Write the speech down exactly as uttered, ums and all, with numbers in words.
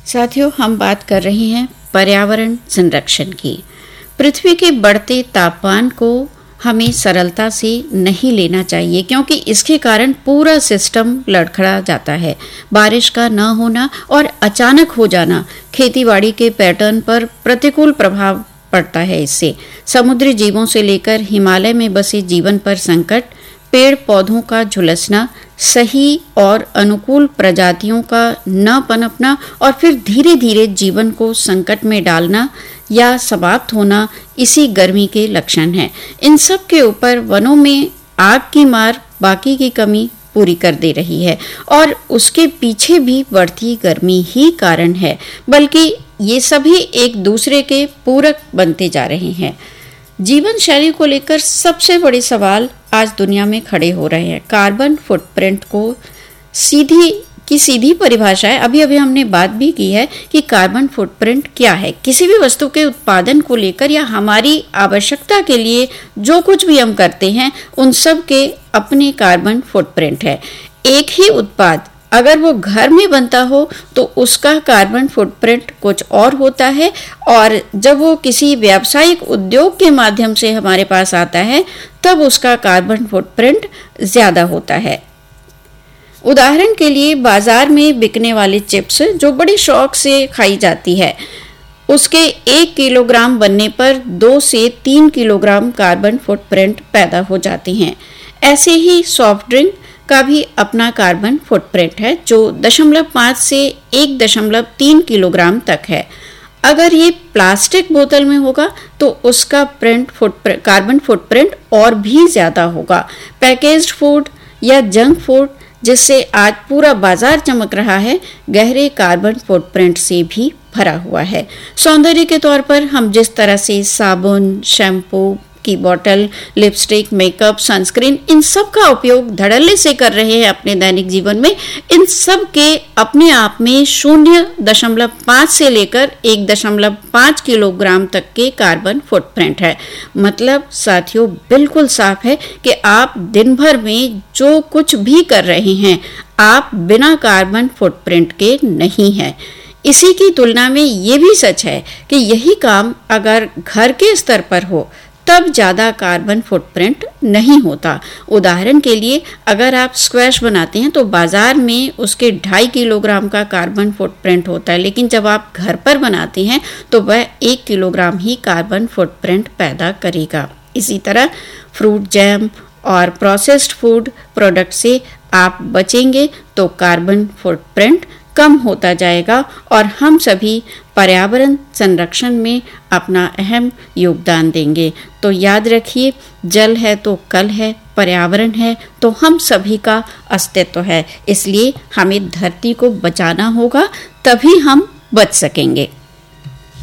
साथियों, हम बात कर रहे हैं पर्यावरण संरक्षण की। पृथ्वी के बढ़ते तापमान को हमें सरलता से नहीं लेना चाहिए, क्योंकि इसके कारण पूरा सिस्टम लड़खड़ा जाता है। बारिश का न होना और अचानक हो जाना खेतीबाड़ी के पैटर्न पर प्रतिकूल प्रभाव पड़ता है। इससे समुद्री जीवों से लेकर हिमालय में बसे जीवन पर संकट, पेड़ पौधों का झुलसना, सही और अनुकूल प्रजातियों का न पनपना और फिर धीरे धीरे जीवन को संकट में डालना या समाप्त होना इसी गर्मी के लक्षण हैं। इन सब के ऊपर वनों में आग की मार बाकी की कमी पूरी कर दे रही है और उसके पीछे भी बढ़ती गर्मी ही कारण है, बल्कि ये सभी एक दूसरे के पूरक बनते जा रहे हैं। जीवन शैली को लेकर सबसे बड़े सवाल आज दुनिया में खड़े हो रहे हैं। कार्बन फुटप्रिंट को सीधी की सीधी परिभाषा है, अभी अभी हमने बात भी की है कि कार्बन फुटप्रिंट क्या है। किसी भी वस्तु के उत्पादन को लेकर या हमारी आवश्यकता के लिए जो कुछ भी हम करते हैं उन सब के अपने कार्बन फुटप्रिंट है। एक ही उत्पाद अगर वो घर में बनता हो तो उसका कार्बन फुटप्रिंट कुछ और होता है, और जब वो किसी व्यावसायिक उद्योग के माध्यम से हमारे पास आता है तब उसका कार्बन फुटप्रिंट ज्यादा होता है। उदाहरण के लिए बाजार में बिकने वाले चिप्स जो बड़े शौक से खाई जाती है, उसके एक किलोग्राम बनने पर दो से तीन किलोग्राम कार्बन फुटप्रिंट पैदा हो जाते हैं। ऐसे ही सॉफ्ट ड्रिंक का भी अपना कार्बन फुटप्रिंट है जो दशमलव पाँच से एक दशमलव तीन किलोग्राम तक है। अगर ये प्लास्टिक बोतल में होगा तो उसका प्रिंट फुट कार्बन फुटप्रिंट और भी ज्यादा होगा। पैकेज्ड फूड या जंक फूड, जिससे आज पूरा बाजार चमक रहा है, गहरे कार्बन फुटप्रिंट से भी भरा हुआ है। सौंदर्य के तौर पर हम जिस तरह से साबुन, शैम्पू की बोतल, लिपस्टिक, मेकअप, सनस्क्रीन, इन सब का उपयोग धड़ल्ले से कर रहे हैं अपने दैनिक जीवन में, इन सब के अपने आप में शून्य दशमलव पाँच से लेकर एक दशमलव पाँच किलोग्राम तक के कार्बन फुटप्रिंट है। मतलब साथियों, बिल्कुल साफ है कि आप दिन भर में जो कुछ भी कर रहे हैं, आप बिना कार्बन फुटप्रिंट के नहीं है। इसी की तुलना में ये भी सच है कि यही काम अगर घर के स्तर पर हो तब ज्यादा कार्बन फुटप्रिंट नहीं होता। उदाहरण के लिए, अगर आप स्क्वैश बनाते हैं तो बाजार में उसके ढाई किलोग्राम का कार्बन फुटप्रिंट होता है, लेकिन जब आप घर पर बनाते हैं तो वह एक किलोग्राम ही कार्बन फुटप्रिंट पैदा करेगा। इसी तरह फ्रूट जैम और प्रोसेस्ड फूड प्रोडक्ट से आप बचेंगे तो कार्बन फुटप्रिंट कम होता जाएगा और हम सभी पर्यावरण संरक्षण में अपना अहम योगदान देंगे। तो याद रखिए, जल है तो कल है, पर्यावरण है तो हम सभी का अस्तित्व है। इसलिए हमें धरती को बचाना होगा, तभी हम बच सकेंगे।